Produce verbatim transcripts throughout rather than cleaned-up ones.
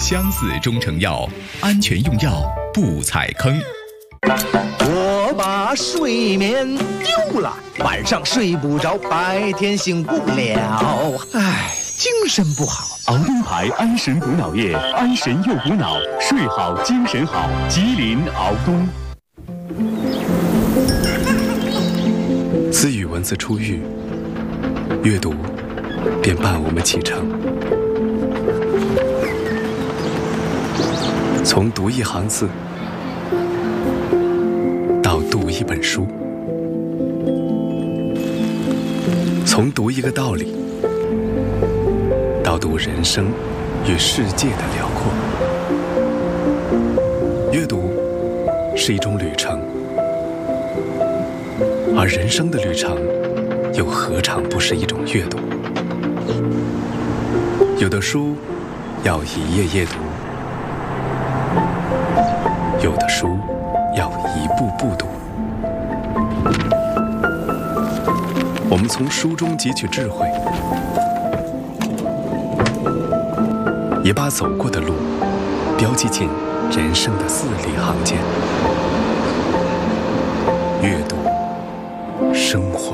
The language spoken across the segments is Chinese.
相似中成药，安全用药不踩坑。 我把睡眠丢了，晚上睡不着，白天醒不了，唉，精神不好。 敖东牌安神补脑液，安神又补脑，睡好精神好。吉林敖东。 自与文字初遇，阅读便伴我们启程。从读一行字到读一本书，从读一个道理到读人生与世界的辽阔。阅读是一种旅程，而人生的旅程又何尝不是一种阅读？有的书要一页页读，有的书要一步步读。我们从书中汲取智慧，也把走过的路标记进人生的字里行间。阅读生活。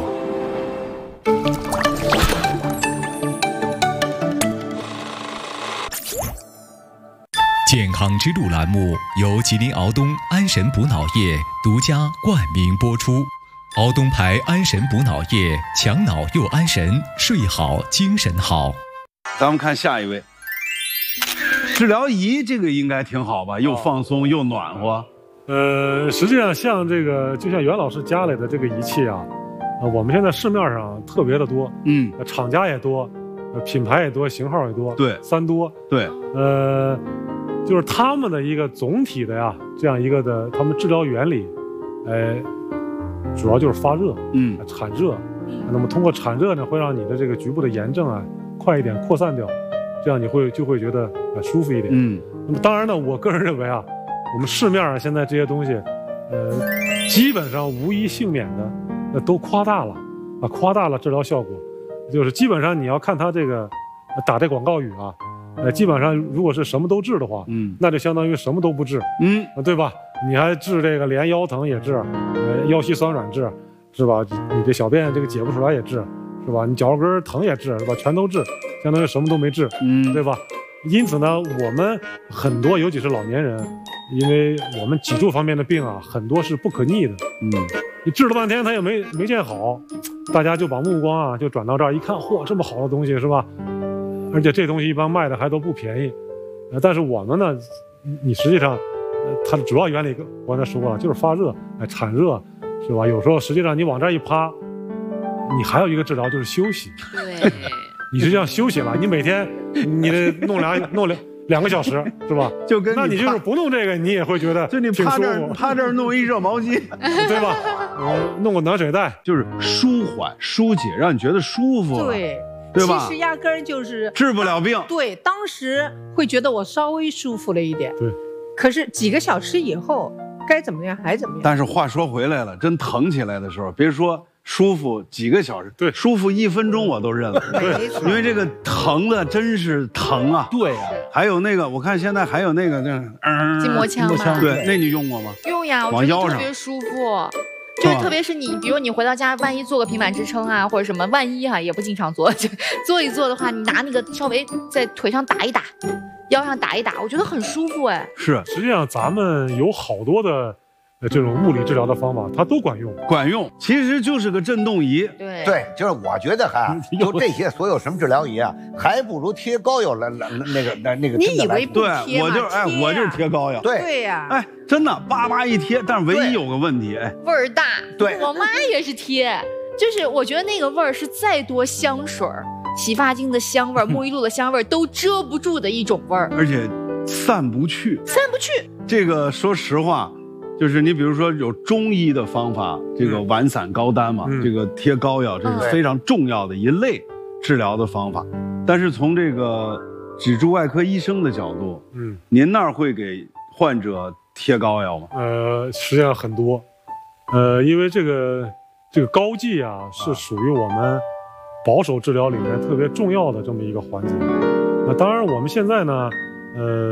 健康之路栏目由吉林敖东安神补脑液独家冠名播出。敖东牌安神补脑液，强脑又安神，睡好精神好。 咱们看下一位，治疗仪这个应该挺好吧，又放松又暖和。 呃，实际上像这个，就像袁老师家里的这个仪器啊，呃，我们现在市面上特别的多， 嗯， 厂家也多，呃，品牌也多，型号也多， 对， 三多， 对， 呃，就是他们的一个总体的呀，这样一个的，他们治疗原理，呃，主要就是发热， 嗯， 产热，那么通过产热呢，会让你的这个局部的炎症啊快一点扩散掉，这样你会就会觉得呃舒服一点， 嗯， 那么当然呢，我个人认为啊。我们市面上现在这些东西，呃，基本上无一幸免的，那都夸大了，啊，夸大了治疗效果，就是基本上你要看它这个打这广告语啊，呃，基本上如果是什么都治的话， 嗯， 那就相当于什么都不治， 嗯， 对吧？你还治这个连腰疼也治，呃，腰膝酸软治，是吧？你这小便这个解不出来也治，是吧？你脚后跟疼也治，是吧？全都治，相当于什么都没治， 嗯， 对吧？因此呢，我们很多，尤其是老年人，因为我们脊柱方面的病啊，很多是不可逆的。 嗯， 你治了半天，他也没没见好，大家就把目光啊就转到这儿，一看，嚯，这么好的东西是吧？而且这东西一般卖的还都不便宜。呃，但是我们呢，你实际上，呃，它的主要原理我刚才说了，就是发热，哎，产热，是吧？有时候实际上你往这儿一趴，你还有一个治疗就是休息。 对。 你是这样休息了，你每天你得弄两弄两两个小时，是吧？ 就跟那你就是不弄这个，你也会觉得就你趴这儿趴这儿弄一热毛巾， 对吧？呃，弄个暖水袋， 就是舒缓疏解，让你觉得舒服， 对， 对吧？ 其实压根儿就是治不了病。 对，当时会觉得我稍微舒服了一点， 对。 可是几个小时以后，该怎么样还怎么样。 但是话说回来了，真疼起来的时候，别说。舒服几个小时， 对， 舒服一分钟我都认了， 对， 因为这个疼的真是疼啊。 对呀、啊， 还有那个，我看现在还有那个那嗯，筋膜枪嘛， 对，那你用过吗？ 用呀，我觉得特别舒服。就是特别是你，比如你回到家，万一做个平板支撑啊，或者什么，万一哈、啊、也不经常做，就做一做的话，你拿那个稍微在腿上打一打，腰上打一打，我觉得很舒服哎。 是， 实际上咱们有好多的。这种物理治疗的方法，它都管用， 管用，其实就是个震动仪。 对对，就是我觉得哈，就这些所有什么治疗仪啊，还不如贴膏药来来那个那那个。 你以为不贴吗？对，我就哎，我就是贴膏药。 对对呀， 哎，真的叭叭一贴，但是唯一有个问题，哎， 味儿大。 对， 我妈也是贴，就是我觉得那个味儿是再多香水儿、洗发精的香味儿、沐浴露的香味儿都遮不住的一种味儿， 而且散不去， 散不去。 这个说实话。就是你比如说有中医的方法，这个丸散膏丹嘛，嗯、这个贴膏药，这是非常重要的一类治疗的方法。嗯、但是从这个脊柱外科医生的角度，嗯，您那儿会给患者贴膏药吗？ 呃，实际上很多，呃，因为这个这个膏剂啊，是属于我们保守治疗里面特别重要的这么一个环节。那当然，我们现在呢，呃。